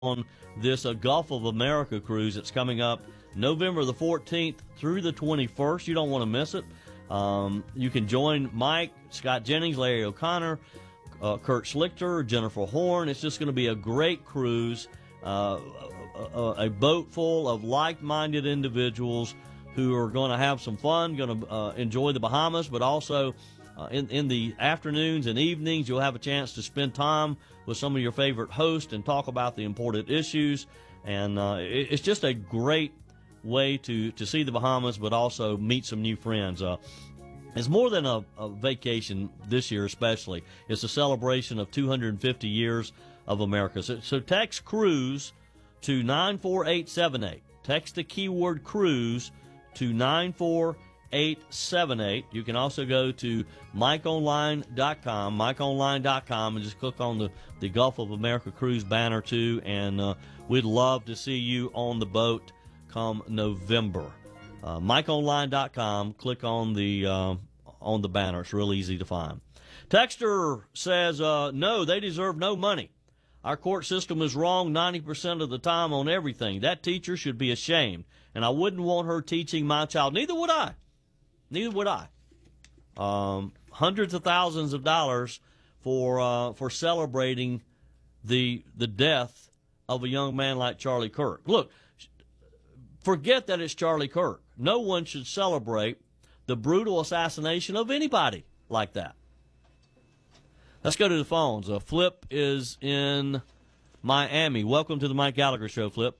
on this Gulf of America cruise that's coming up November the 14th through the 21st. You don't want to miss it. You can join Mike, Scott Jennings, Larry O'Connor, Kurt Schlichter, Jennifer Horn. It's just going to be a great cruise, a boat full of like-minded individuals who are going to have some fun, going to enjoy the Bahamas, but also in the afternoons and evenings, you'll have a chance to spend time with some of your favorite hosts and talk about the important issues. And it's just a great way to see the Bahamas, but also meet some new friends. It's more than a vacation this year, especially. It's a celebration of 250 years of America. So text cruise to 94878. Text the keyword cruise to 94878. You can also go to MikeOnline.com, and just click on the Gulf of America cruise banner too, and we'd love to see you on the boat come November. MikeOnline.com, click on the banner. It's real easy to find. Texter says, no, they deserve no money. Our court system is wrong 90% of the time on everything. That teacher should be ashamed, and I wouldn't want her teaching my child. Neither would I. Hundreds of thousands of dollars for celebrating the death of a young man like Charlie Kirk. Look, forget that it's Charlie Kirk. No one should celebrate the brutal assassination of anybody like that. Let's go to the phones. Flip is in Miami. Welcome to the Mike Gallagher Show, Flip.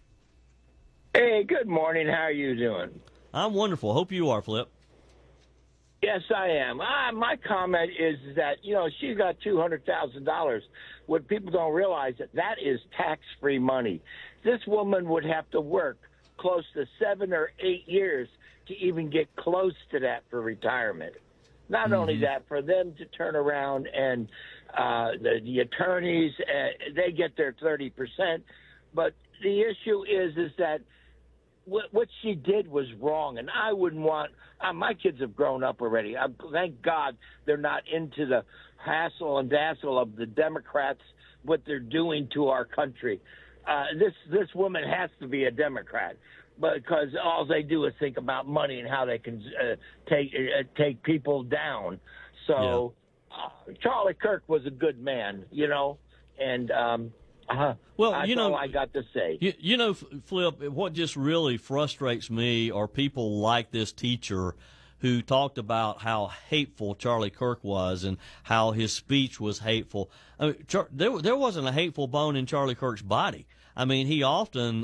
Hey, good morning. How are you doing? I'm wonderful. Hope you are, Flip. Yes, I am. My comment is that, she's got $200,000. What people don't realize that is tax-free money. This woman would have to work close to 7 or 8 years to even get close to that for retirement. Not only that, for them to turn around and the attorneys, they get their 30%. But the issue is that what she did was wrong, and I wouldn't want my kids have grown up already. Thank God they're not into the hassle and dazzle of the Democrats, what they're doing to our country. This woman has to be a Democrat, because all they do is think about money and how they can take people down. So Charlie Kirk was a good man, and well, that's all I got to say. Flip, what just really frustrates me are people like this teacher who talked about how hateful Charlie Kirk was and how his speech was hateful. I mean, there wasn't a hateful bone in Charlie Kirk's body. I mean, he often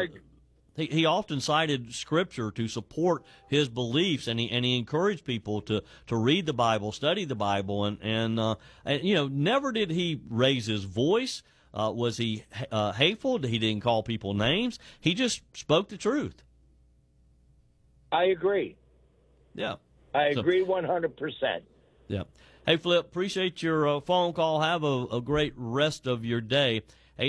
he often cited Scripture to support his beliefs, and he encouraged people to read the Bible, study the Bible, and never did he raise his voice. Was he hateful? He didn't call people names. He just spoke the truth. I agree. Yeah. I agree 100%. Yeah. Hey, Flip, appreciate your phone call. Have a great rest of your day.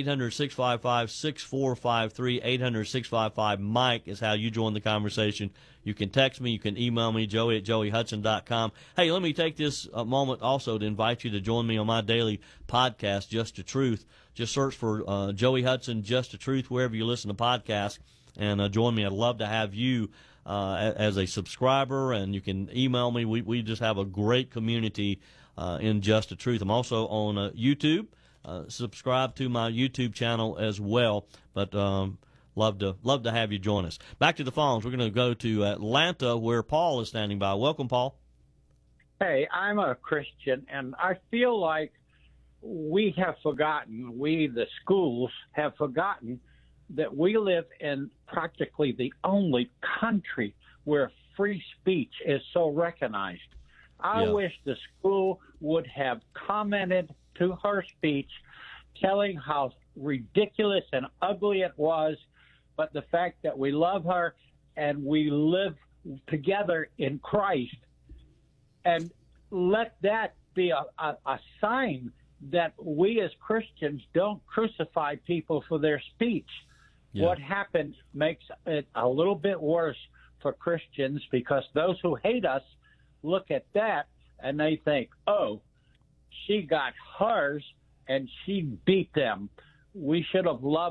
800-655-6453, 800-655-MIKE is how you join the conversation. You can text me. You can email me, joey@joeyhudson.com. Hey, let me take this moment also to invite you to join me on my daily podcast, Just the Truth. Just search for Joey Hudson, Just the Truth, wherever you listen to podcasts, and join me. I'd love to have you as a subscriber, and you can email me. We just have a great community in Just the Truth. I'm also on YouTube. Subscribe to my YouTube channel as well, but love to have you join us. Back to the phones. We're going to go to Atlanta, where Paul is standing by. Welcome, Paul. Hey, I'm a Christian, and I feel like we, the schools, have forgotten that we live in practically the only country where free speech is so recognized. I wish the school would have commented to her speech, telling how ridiculous and ugly it was, but the fact that we love her and we live together in Christ, and let that be a sign that we as Christians don't crucify people for their speech. Yeah. What happened makes it a little bit worse for Christians, because those who hate us look at that and they think, oh, she got hers and she beat them. we should have loved